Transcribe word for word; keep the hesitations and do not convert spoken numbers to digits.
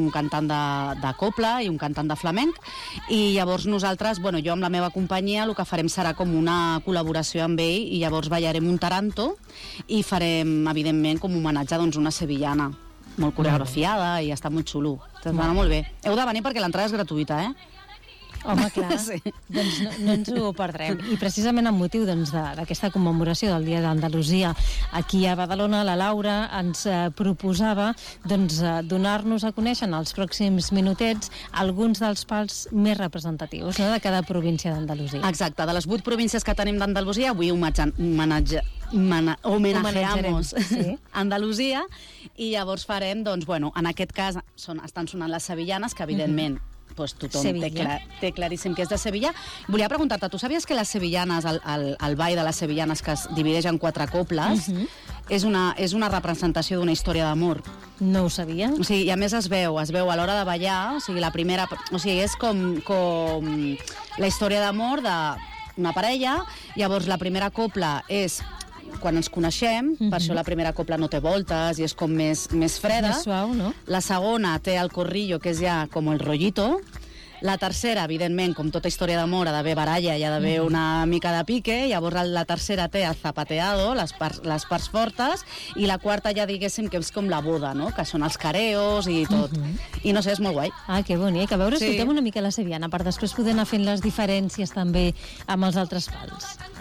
un cantant de, de copla i un cantant de flamenc, i llavors nosaltres, bueno, jo amb la meva companyia el que farem serà com una col·laboració amb ell, i llavors ballarem un taranto i farem, evidentment, com un homenatge doncs, una sevillana molt coreografiada i està molt xulo. Ens va anar molt bé. Heu de venir perquè l'entrada és gratuïta, eh? Home, clar, sí. Doncs no, no ens ho perdrem. I precisament amb motiu doncs, d'aquesta commemoració del Dia d'Andalusia aquí a Badalona, la Laura ens eh, proposava doncs, eh, donar-nos a conèixer en els pròxims minutets alguns dels pals més representatius, no?, de cada província d'Andalusia. Exacte, de les vuit províncies que tenim d'Andalusia, avui homenatge, homenajeamos sí. Andalusia, i llavors farem, doncs, bueno, en aquest cas són, estan sonant les sevillanes, que evidentment uh-huh. pues tothom té, clar, té claríssim que és de Sevilla. Volia preguntar-te, tu sabies que les sevillanes, el, el, el ball de les sevillanes, que es divideix en quatre coples, uh-huh. és, una, és una representació d'una història d'amor? No ho sabia. O sigui, i a més es veu, es veu a l'hora de ballar, o sigui, la primera, o sigui, és com, com la història d'amor d'una parella, llavors la primera copla és quan ens coneixem, uh-huh. per això la primera copla no té voltes i és com més, més freda. Més suau, no? La segona té el corrillo, que és ja com el rollito. La tercera, evidentment, com tota història d'amor, ha d'haver baralla, hi ha d'haver uh-huh. una mica de pique, llavors la tercera té el zapateado, les parts, les parts fortes, i la quarta ja diguéssim que és com la boda, no?, que són els careos i tot. Uh-huh. I no sé, és molt guai. Ah, que bonic. A veure, sí. escoltem una mica la sevillana, per després poder anar fent les diferències també amb els altres pals.